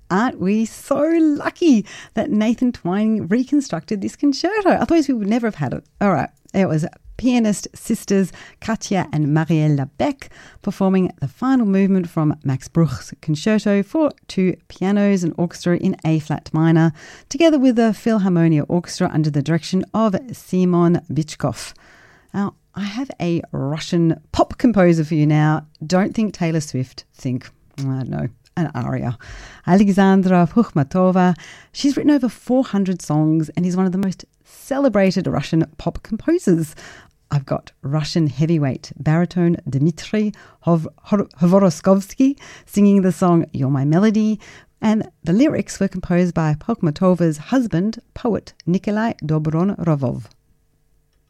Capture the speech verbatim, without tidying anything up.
Aren't we so lucky that Nathan Twining reconstructed this concerto? Otherwise, we would never have had it. All right, it was pianist sisters Katja and Marielle Beck performing the final movement from Max Bruch's concerto for two pianos and orchestra in A-flat minor, together with the Philharmonia Orchestra under the direction of Simon Bychkov. Now, I have a Russian pop composer for you now. Don't think Taylor Swift, think, I don't know, an aria. Alexandra Pukhmatova. She's written over four hundred songs and is one of the most celebrated Russian pop composers. I've got Russian heavyweight baritone Dmitry Hov- Hor- Hovoroskovsky singing the song You're My Melody, and the lyrics were composed by Pukhmatova's husband, poet Nikolai Dobron-Rovov.